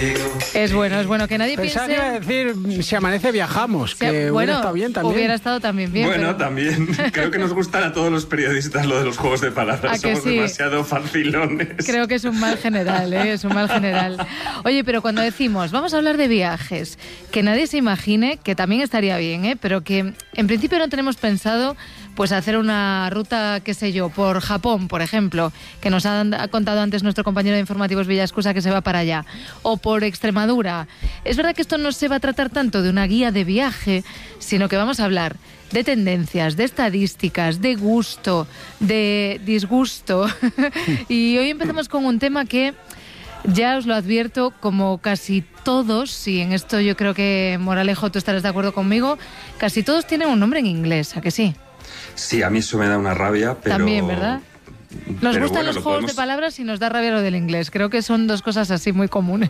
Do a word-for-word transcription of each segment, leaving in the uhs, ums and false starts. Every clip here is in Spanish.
Es bueno, es bueno que nadie Pensaba piense... que iba a decir, si amanece viajamos, que Sí, hubiera bueno, estado bien también. Hubiera estado también bien. Bueno, pero... también. Creo que nos gustan a todos los periodistas lo de los juegos de palabras. ¿A que Somos sí? demasiado facilones. Creo que es un mal general, ¿eh? Es un mal general. Oye, pero cuando decimos, vamos a hablar de viajes, que nadie se imagine, que también estaría bien, ¿eh? Pero que en principio no tenemos pensado pues hacer una ruta, qué sé yo, por Japón, por ejemplo, que nos ha, ha contado antes nuestro compañero de informativos Villascusa que se va para allá, o por Extremadura. Es verdad que esto no se va a tratar tanto de una guía de viaje, sino que vamos a hablar de tendencias, de estadísticas, de gusto, de disgusto. Y hoy empezamos con un tema que, ya os lo advierto, como casi todos, y en esto yo creo que, Moralejo, tú estarás de acuerdo conmigo, casi todos tienen un nombre en inglés, ¿a que sí? Sí, a mí eso me da una rabia, pero... También, ¿verdad? Nos pero gustan bueno, los lo juegos podemos... de palabras y nos da rabia lo del inglés. Creo que son dos cosas así muy comunes.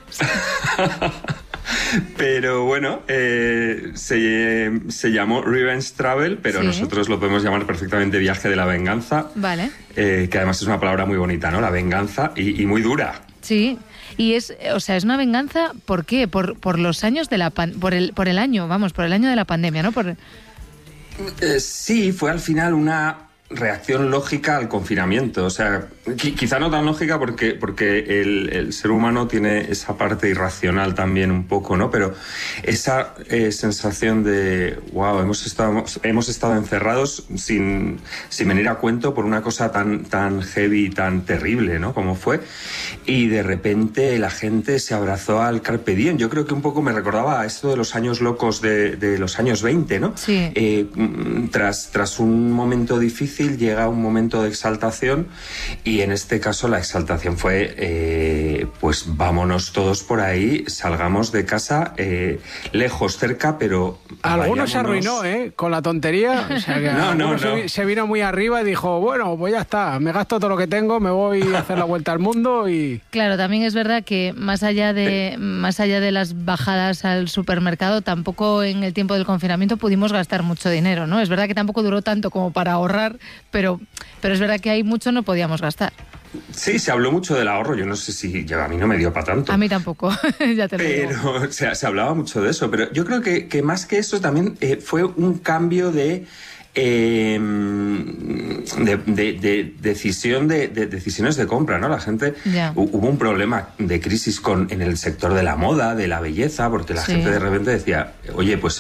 Pero bueno, eh, se, se llamó Revenge Travel, pero Sí. nosotros lo podemos llamar perfectamente Viaje de la Venganza. Vale. Eh, que además es una palabra muy bonita, ¿no? La venganza, y, y muy dura. Sí, y es, o sea, es una venganza, ¿por qué? Por, por los años de la pan, por el, por el año, vamos, por el año de la pandemia, ¿no? Por... Eh, sí, fue al final una reacción lógica al confinamiento. O sea, qui- quizá no tan lógica porque, porque el, el ser humano tiene esa parte irracional también un poco, ¿no? Pero esa eh, sensación de, wow, hemos estado, hemos estado encerrados sin, sin venir a cuento por una cosa tan, tan heavy y tan terrible, ¿no? Como fue. Y de repente la gente se abrazó al Carpe Diem. Yo creo que un poco me recordaba a esto de los años locos de, de los años veinte, ¿no? Sí. Eh, tras, tras un momento difícil llega un momento de exaltación, y en este caso la exaltación fue eh, pues vámonos todos por ahí, salgamos de casa, eh, lejos, cerca, pero Algunos se vayámonos. arruinó, ¿eh? Con la tontería. O sea, que No, no, alguno se no. vi- Se vino muy arriba y dijo, bueno, pues ya está, me gasto todo lo que tengo, me voy a hacer la vuelta al mundo y... Claro, también es verdad que más allá de más allá de las bajadas al supermercado, tampoco en el tiempo del confinamiento pudimos gastar mucho dinero, ¿no? Es verdad que tampoco duró tanto como para ahorrar, pero, pero es verdad que hay mucho no podíamos gastar. Sí, se habló mucho del ahorro, yo no sé si ya a mí no me dio para tanto. A mí tampoco, ya te lo digo. Pero se, se hablaba mucho de eso, pero yo creo que, que más que eso también eh, fue un cambio de, eh, de, de, de decisión de, de decisiones de compra, ¿no? La gente, Ya. hu- hubo un problema de crisis con en el sector de la moda, de la belleza, porque la Sí. gente de repente decía, oye, pues